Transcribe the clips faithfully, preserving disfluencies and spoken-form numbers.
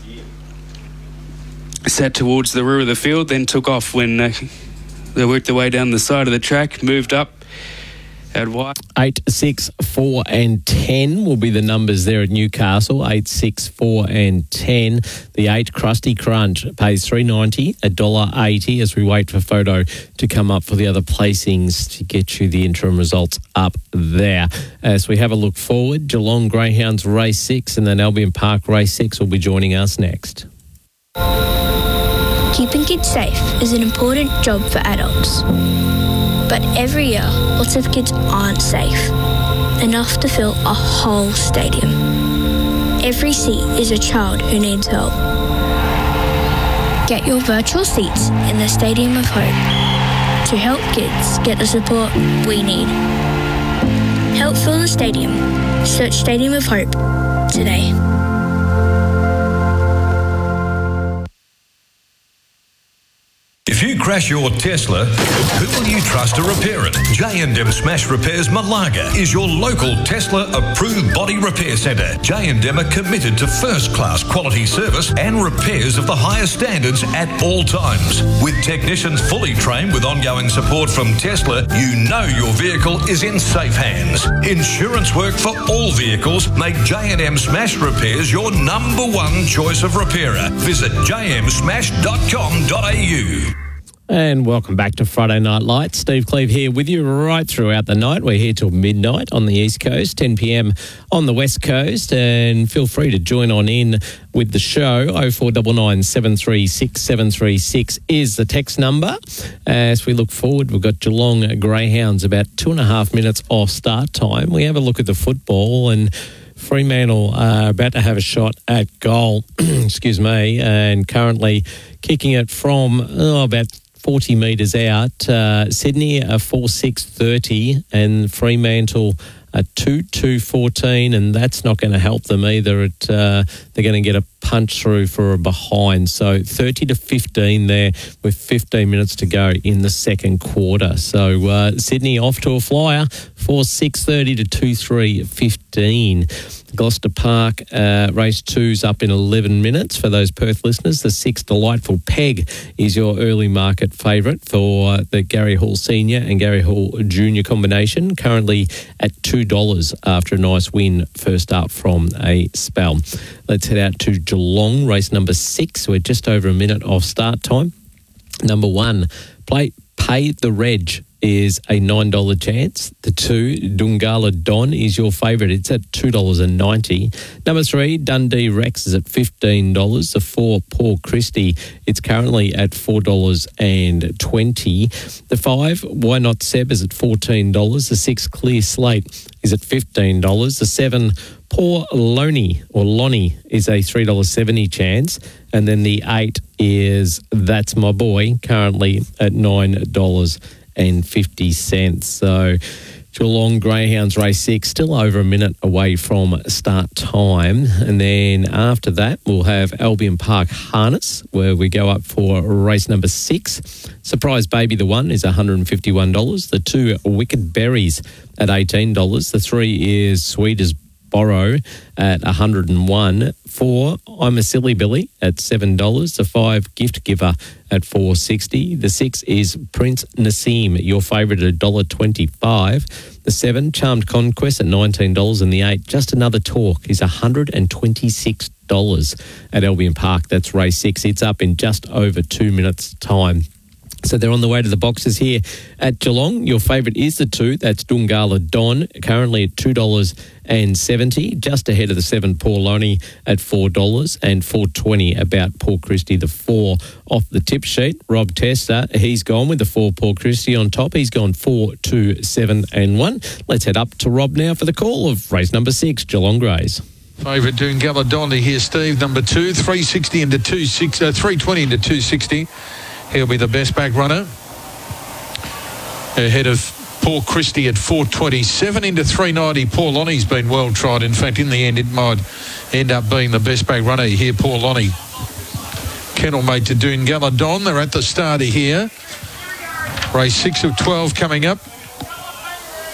Sat towards the rear of the field, then took off when uh, they worked their way down the side of the track, moved up. Eight, six, four, and ten will be the numbers there at Newcastle. Eight, six, four, and ten. The eight, Krusty Crunch, pays three ninety, a dollar eighty. As we wait for Photo to come up for the other placings to get you the interim results up there. As we have a look forward, Geelong Greyhounds race six, and then Albion Park race six will be joining us next. Keeping kids safe is an important job for adults. But every year, lots of kids aren't safe enough to fill a whole stadium. Every seat is a child who needs help. Get your virtual seats in the Stadium of Hope to help kids get the support we need. Help fill the stadium. Search Stadium of Hope today. If you crash your Tesla, who will you trust to repair it? J and M Smash Repairs Malaga is your local Tesla-approved body repair centre. J and M are committed to first-class quality service and repairs of the highest standards at all times. With technicians fully trained with ongoing support from Tesla, you know your vehicle is in safe hands. Insurance work for all vehicles. Make J and M Smash Repairs your number one choice of repairer. Visit j m smash dot com dot a u. And welcome back to Friday Night Lights. Steve Cleve here with you right throughout the night. We're here till midnight on the East Coast, ten p.m. on the West Coast. And feel free to join on in with the show. oh four nine nine, seven three six, seven three six is the text number. As we look forward, we've got Geelong Greyhounds about two and a half minutes off start time. We have a look at the football, and Fremantle are about to have a shot at goal, excuse me, and currently kicking it from oh, about forty metres out. Uh, Sydney are four six thirty and Fremantle are two two fourteen, and that's not going to help them either. It, uh, they're going to get a punch through for a behind. So thirty to fifteen there with fifteen minutes to go in the second quarter. So uh, Sydney off to a flyer, four six thirty to two three fifteen. Gloucester Park uh, race two's up in eleven minutes for those Perth listeners. The six, Delightful Peg, is your early market favourite for the Gary Hall Senior and Gary Hall Junior combination, currently at two dollars after a nice win first up from a spell. Let's head out to Geelong, race number six. We're just over a minute off start time. Number one, play Pay the Reg is a nine dollars chance. The two, Dungala Don, is your favourite. It's at two dollars ninety. Number three, Dundee Rex, is at fifteen dollars. The four, Paul Christie, it's currently at four dollars twenty. The five, Why Not Seb, is at fourteen dollars. The six, Clear Slate, is at fifteen dollars. The seven, Poor Loney, or Lonnie, is a three dollars seventy chance. And then the eight is That's My Boy, currently at nine dollars fifty. So Geelong Greyhounds race six, still over a minute away from start time. And then after that, we'll have Albion Park Harness, where we go up for race number six. Surprise Baby, the one, is one hundred fifty-one dollars. The two, Wicked Berries, at eighteen dollars. The three is Sweet as Borrow at one hundred one. Four, I'm a Silly Billy, at seven dollars. The five, Gift Giver, at four dollars sixty. The six is Prince Nassim, your favourite, at one dollar twenty-five. The seven, Charmed Conquest, at nineteen dollars. And the eight, Just Another Talk, is one hundred twenty-six dollars at Albion Park. That's race six. It's up in just over two minutes' time. So they're on the way to the boxes here at Geelong. Your favourite is the two. That's Dungala Don, currently at two dollars seventy, just ahead of the seven, Paul Loney, at four dollars, and four dollars twenty about Paul Christie, the four off the tip sheet. Rob Tester, he's gone with the four, Paul Christie on top. He's gone four, two, seven, and one. Let's head up to Rob now for the call of race number six, Geelong Greys. Favourite Dungala Don here, Steve. Number two, three sixty into two sixty, uh, three twenty into two sixty. He'll be the best back runner. Ahead of Paul Christie at four twenty-seven into three ninety. Paul Lonnie's been well tried. In fact, in the end, it might end up being the best back runner here, Paul Lonnie. Kennel mate to Dungala Don. They're at the starter here. Race six of twelve coming up.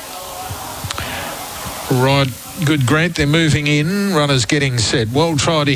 Right, good Grant. They're moving in. Runners getting set. Well tried here.